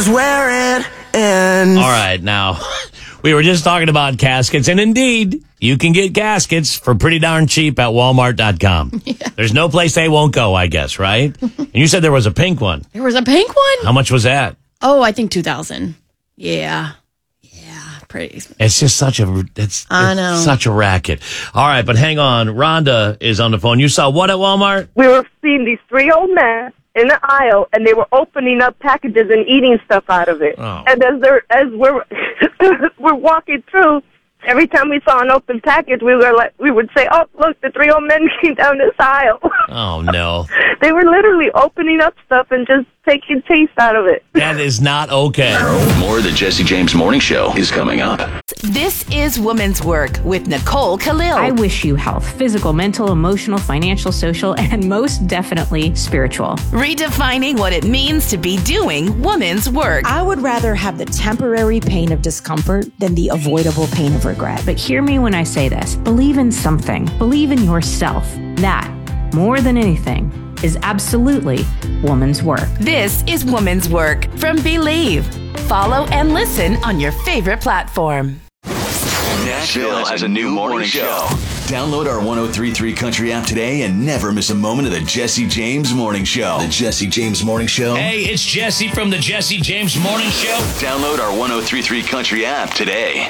Where it ends. All right, now, we were just talking about caskets, and indeed, you can get caskets for pretty darn cheap at Walmart.com. Yeah. There's no place they won't go, I guess, right? And you said there was a pink one. There was a pink one? How much was that? Oh, I think $2,000. Yeah. Pretty. It's just such a such a racket. All right, but hang on. Rhonda is on the phone. You saw what at Walmart? We were seeing these three old men in the aisle, and they were opening up packages and eating stuff out of it. Oh. And as we're we're walking through, every time we saw an open package, we would say, "Oh, look, the three old men came down this aisle." Oh no! They were literally opening up stuff and just taking taste out of it. That is not okay. More of the Jesse James Morning Show is coming up. This is Woman's Work with Nicole Khalil. I wish you health, physical, mental, emotional, financial, social, and most definitely spiritual. Redefining what it means to be doing woman's work. I would rather have the temporary pain of discomfort than the avoidable pain of regret. But hear me when I say this. Believe in something. Believe in yourself. That, more than anything, is absolutely woman's work. This is Woman's Work from Believe. Follow and listen on your favorite platform. Nashville has a new morning show. Download our 103.3 Country app today and never miss a moment of the Jesse James Morning Show. The Jesse James Morning Show. Hey, it's Jesse from the Jesse James Morning Show. Download our 103.3 Country app today.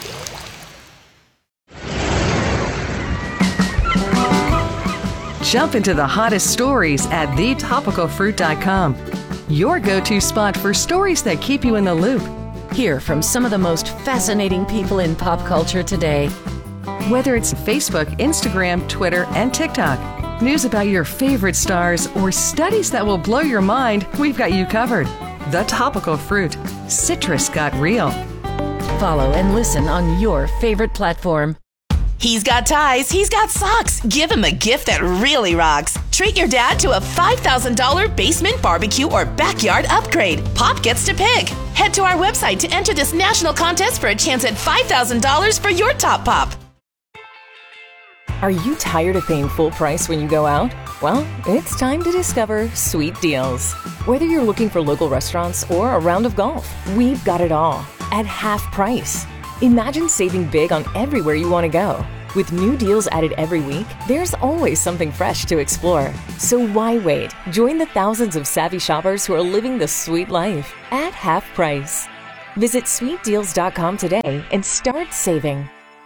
Jump into the hottest stories at thetopicalfruit.com. Your go-to spot for stories that keep you in the loop. Hear from some of the most fascinating people in pop culture today. Whether it's Facebook, Instagram, Twitter, and TikTok, news about your favorite stars, or studies that will blow your mind, we've got you covered. The Topical Fruit. Citrus got real. Follow and listen on your favorite platform. He's got ties, he's got socks. Give him a gift that really rocks. Treat your dad to a $5,000 basement barbecue or backyard upgrade. Pop gets to pick. Head to our website to enter this national contest for a chance at $5,000 for your top pop. Are you tired of paying full price when you go out? Well, it's time to discover Sweet Deals. Whether you're looking for local restaurants or a round of golf, we've got it all at half price. Imagine saving big on everywhere you want to go. With new deals added every week, there's always something fresh to explore. So why wait? Join the thousands of savvy shoppers who are living the sweet life at half price. Visit sweetdeals.com today and start saving.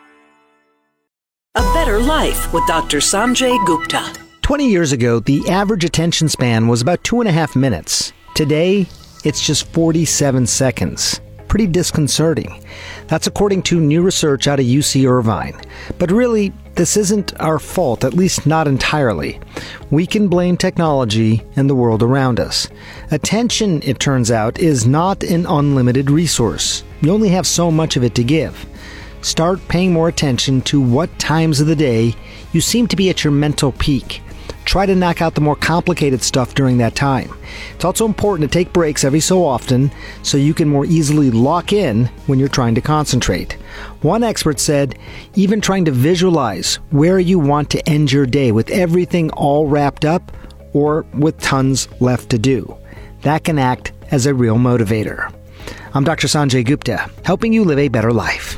A Better Life with Dr. Sanjay Gupta. 20 years ago, the average attention span was about 2.5 minutes. Today, it's just 47 seconds. Pretty disconcerting. That's according to new research out of UC Irvine. But really, this isn't our fault, at least not entirely. We can blame technology and the world around us. Attention, it turns out, is not an unlimited resource. You only have so much of it to give. Start paying more attention to what times of the day you seem to be at your mental peak. Try to knock out the more complicated stuff during that time. It's also important to take breaks every so often so you can more easily lock in when you're trying to concentrate. One expert said, even trying to visualize where you want to end your day with everything all wrapped up or with tons left to do. That can act as a real motivator. I'm Dr. Sanjay Gupta, helping you live a better life.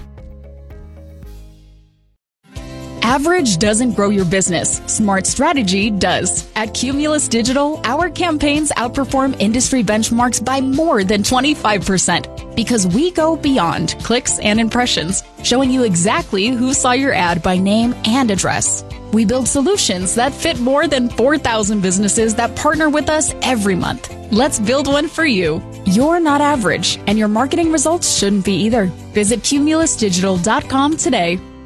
Average doesn't grow your business. Smart strategy does. At Cumulus Digital, our campaigns outperform industry benchmarks by more than 25% because we go beyond clicks and impressions, showing you exactly who saw your ad by name and address. We build solutions that fit more than 4,000 businesses that partner with us every month. Let's build one for you. You're not average, and your marketing results shouldn't be either. Visit cumulusdigital.com today.